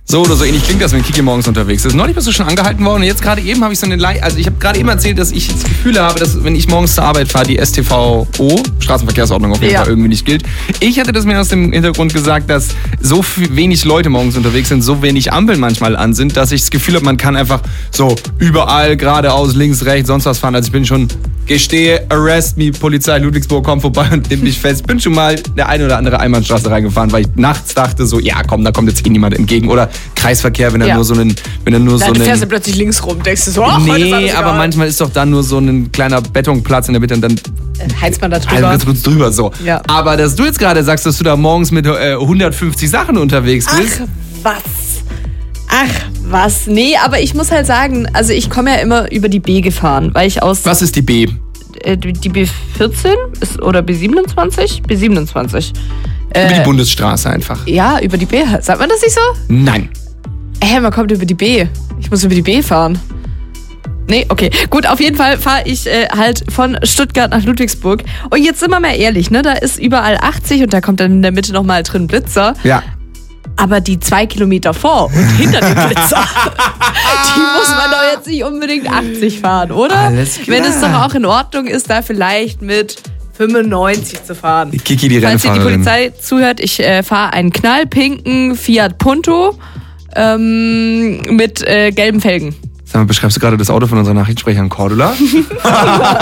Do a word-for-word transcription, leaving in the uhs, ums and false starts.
So oder so ähnlich klingt das, wenn Kiki morgens unterwegs ist. Neulich bist du schon angehalten worden und jetzt gerade eben habe ich so eine Le- also ich habe gerade eben erzählt, dass ich das Gefühl habe, dass wenn ich morgens zur Arbeit fahre, die S T V O, Straßenverkehrsordnung auf jeden ja. Fall irgendwie nicht gilt. Ich hatte das mir aus dem Hintergrund gesagt, dass so viel, wenig Leute morgens unterwegs sind, so wenig Ampeln manchmal an sind, dass ich das Gefühl habe, man kann einfach so überall geradeaus, links, rechts, sonst was fahren. Also ich bin schon, gestehe, arrest me, Polizei Ludwigsburg, komm vorbei und nimm mich fest. Bin schon mal der eine oder andere Einbahnstraße reingefahren, weil ich nachts dachte so, ja komm, da kommt jetzt eh niemand entgegen. Oder Kreisverkehr, wenn er ja. nur so einen... Wenn er nur Nein, so du einen, fährst ja plötzlich links rum, denkst du so, oh, nee, aber manchmal ist doch da nur so ein kleiner Betonplatz in der Mitte und dann... Heizt man da drüber. Heizt man drüber, so. Ja. Aber dass du jetzt gerade sagst, dass du da morgens mit äh, hundertfünfzig Sachen unterwegs bist... Ach, was? Ach, was? Nee, aber ich muss halt sagen, also ich komme ja immer über die B gefahren, weil ich aus... Was ist die B? Äh, die B vierzehn ist, oder B siebenundzwanzig? B siebenundzwanzig. Über äh, die Bundesstraße einfach. Ja, über die B. Sagt man das nicht so? Nein. Hä, man kommt über die B. Ich muss über die B fahren. Nee, okay. Gut, auf jeden Fall fahre ich äh, halt von Stuttgart nach Ludwigsburg. Und jetzt sind wir mal ehrlich, ne? Da ist überall achtzig und da kommt dann in der Mitte nochmal drin Blitzer. Ja. Aber die zwei Kilometer vor und hinter dem Blitzer, die muss man doch jetzt nicht unbedingt achtzig fahren, oder? Alles klar. Wenn es doch auch in Ordnung ist, da vielleicht mit fünfundneunzig zu fahren. Die Kiki, die Falls Rennfahrerin. dir die Polizei zuhört, ich äh, fahre einen knallpinken Fiat Punto ähm, mit äh, gelben Felgen. Sag mal, beschreibst du gerade das Auto von unserer Nachrichtensprecherin Cordula?